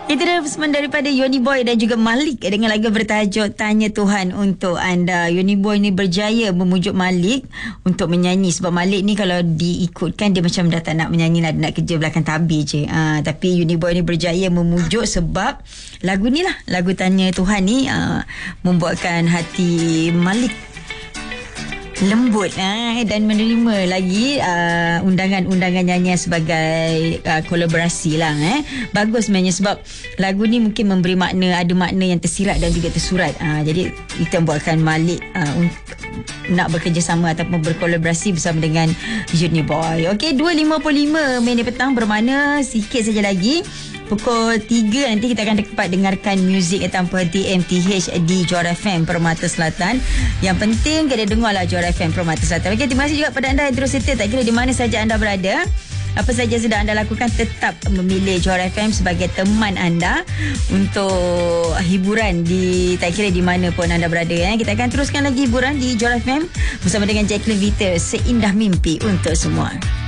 Itu announcement daripada Yoni Boy dan juga Malik dengan lagu bertajuk Tanya Tuhan untuk anda. Yoni Boy ni berjaya memujuk Malik untuk menyanyi. Sebab Malik ni kalau diikutkan dia macam dah tak nak menyanyi lah, nak kerja belakang tabir je. Tapi Yoni Boy ni berjaya memujuk sebab lagu ni lah, lagu Tanya Tuhan ni membuatkan hati Malik lembut dan menerima lagi undangan-undangan nyanyian sebagai kolaborasi lah. Bagus sebenarnya sebab lagu ni mungkin memberi makna, ada makna yang tersirat dan juga tersurat. Jadi kita membuatkan Malik nak bekerjasama ataupun berkolaborasi bersama dengan Yoni Boy. Okey, 2.55 minit petang, bermakna sikit saja lagi pukul 3 nanti kita akan dapat dengarkan muzik tanpa henti MTH di Johor FM Permata Selatan. Yang penting kita dengarlah Johor FM Permata Selatan. Okey, terima kasih juga pada anda yang terus setia, tak kira di mana saja anda berada. Apa saja sedang anda lakukan, tetap memilih Johor FM sebagai teman anda untuk hiburan di tak kira di mana pun anda berada. Kita akan teruskan lagi hiburan di Johor FM bersama dengan Jacqueline Vita, Seindah Mimpi untuk semua.